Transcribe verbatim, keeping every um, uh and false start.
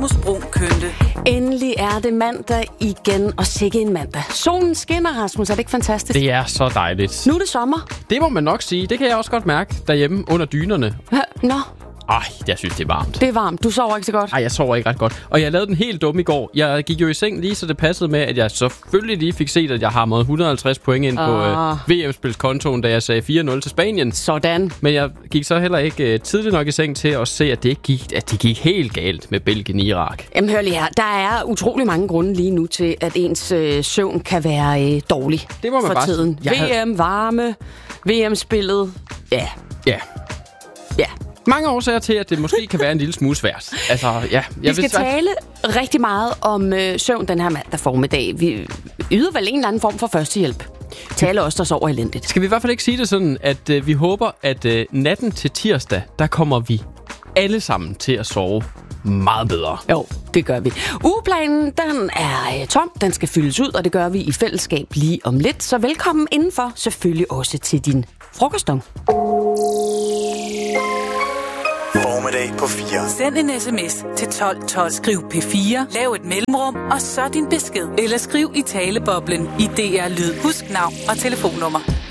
hos Brun Kønte. Endelig er det mandag igen, og sikke en mandag. Solen skinner, Rasmus. Er det ikke fantastisk? Det er så dejligt. Nu er det sommer. Det må man nok sige. Det kan jeg også godt mærke derhjemme under dynerne. Nå, Ej, jeg synes, det er varmt. det er varmt. Du sover ikke så godt. Ej, jeg sover ikke ret godt. Og jeg lavede den helt dum i går. Jeg gik jo i seng lige, så det passede med, at jeg selvfølgelig lige fik set, at jeg hamrede et hundrede og halvtreds point ind på Ah. øh, V M-spilskontoen, da jeg sagde fire nul til Spanien. Sådan. Men jeg gik så heller ikke øh, tidligt nok i seng til at se, at det, ikke gik, at det gik helt galt med Belgien-Irak. Jamen hør lige her. Der er utrolig mange grunde lige nu til, at ens øh, søvn kan være øh, dårlig. Det må man for bare tiden. sige. Jeg havde- V M, varme, V M-spillet. Ja, Ja. ja. Mange årsager til, at det måske kan være en lille smule svært. Altså, ja. Jeg Vi skal vil svært- tale rigtig meget om øh, søvn den her mandag formiddag. Vi yder vel en eller anden form for førstehjælp til alle os, der sover elendigt. Skal vi i hvert fald ikke sige det sådan, at øh, vi håber, at øh, natten til tirsdag, der kommer vi alle sammen til at sove meget bedre. Jo, det gør vi. Ugeplanen, den er øh, tom. Den skal fyldes ud, og det gør vi i fællesskab lige om lidt. Så velkommen indenfor, selvfølgelig også til din frokostdong. Formiddag på fire. Send en sms til tolv tolv. Skriv P fire, lav et mellemrum, og så din besked. Eller skriv i taleboblen i D R Lyd. Husk navn og telefonnummer.